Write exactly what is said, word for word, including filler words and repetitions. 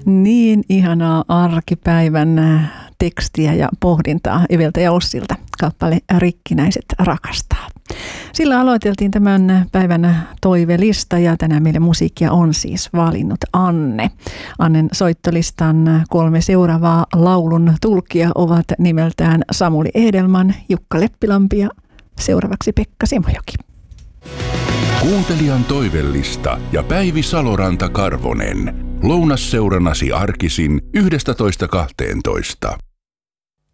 Niin ihanaa arkipäivän tekstiä ja pohdintaa Eveltä ja Ossilta. Kappale Rikkinäiset rakastaa. Sillä aloiteltiin tämän päivän toivelista ja tänään meille musiikkia on siis valinnut Anne. Annen soittolistan kolme seuraavaa laulun tulkia ovat nimeltään Samuli Edelman, Jukka Leppilampi ja seuraavaksi Pekka Simojoki. Kuuntelijan toivellista ja Päivi Saloranta-Karvonen. Lounasseurannasi arkisin yhdestätoista kahteentoista.